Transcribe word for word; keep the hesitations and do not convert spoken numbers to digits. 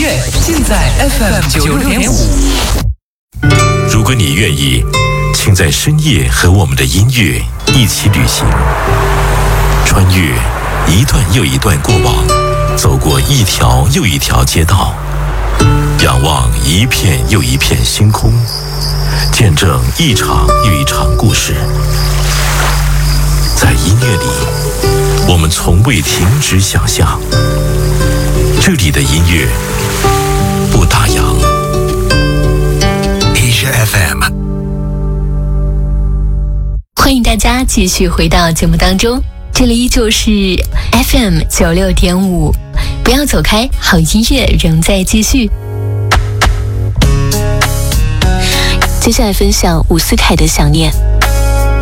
乐尽在 F M 九六点五。 如果你愿意，请在深夜和我们的音乐一起旅行，穿越一段又一段过往，走过一条又一条街道，仰望一片又一片星空，见证一场又一场故事。在音乐里，我们从未停止想象。这里的音乐不打烊。Asia F M， 欢迎大家继续回到节目当中，这里依旧是 F M 九六点五，不要走开，好音乐仍在继续。接下来分享伍思凯的《想念》。